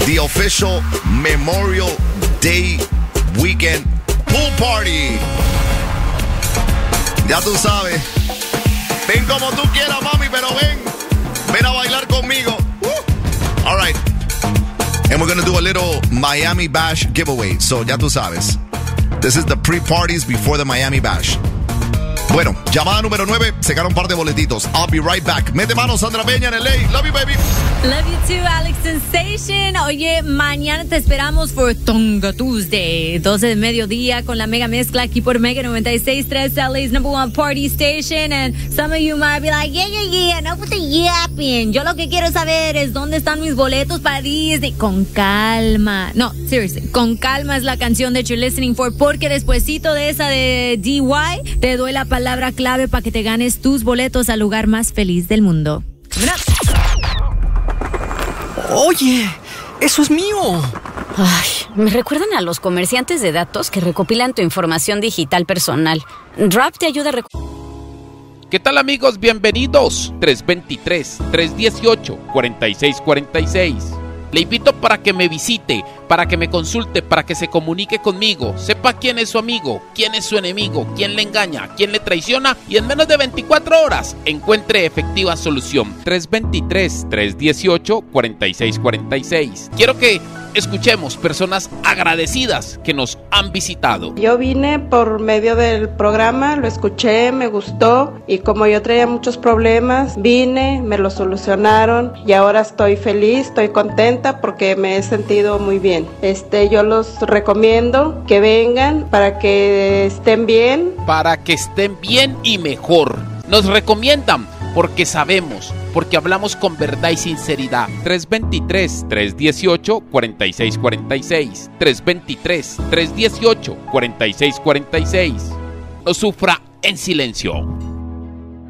the official Memorial Day Weekend Pool Party. Ya tú sabes. Ven como tú quieras, mami, pero ven a bailar conmigo. All right. And we're going to do a little Miami Bash giveaway. So ya tú sabes. This is the pre-parties before the Miami Bash. Bueno, llamada número 9, se gana un par de boletitos. I'll be right back. Mete mano, Sandra Peña en LA. Love you, baby. Love you too, Alex Sensation. Oye, mañana te esperamos for Tonga Tuesday, 12 de mediodía, con la mega mezcla aquí por Mega 96.3, LA's number one party station. And some of you might be like, yeah, no put the yapping. Yo lo que quiero saber es dónde están mis boletos para Disney. Con calma. No, seriously, con calma es la canción that you're listening for, porque despuesito de esa de DY, te doy la palabra clave para que te ganes tus boletos al lugar más feliz del mundo. Oye, eso es mío. Ay, me recuerdan a los comerciantes de datos que recopilan tu información digital personal. Drop te ayuda a ¿Qué tal, amigos? Bienvenidos. 323-318-4646. Le invito para que me visite, para que me consulte, para que se comunique conmigo, sepa quién es su amigo, quién es su enemigo, quién le engaña, quién le traiciona y en menos de 24 horas encuentre efectiva solución. 323-318-4646. Quiero que escuchemos personas agradecidas que nos han visitado. Yo vine por medio del programa, lo escuché, me gustó y como yo traía muchos problemas, vine, me lo solucionaron y ahora estoy feliz, estoy contenta porque me he sentido muy bien. Yo los recomiendo que vengan para que estén bien. Para que estén bien y mejor. Nos recomiendan porque sabemos, porque hablamos con verdad y sinceridad. 323-318-4646. 323-318-4646. No sufra en silencio.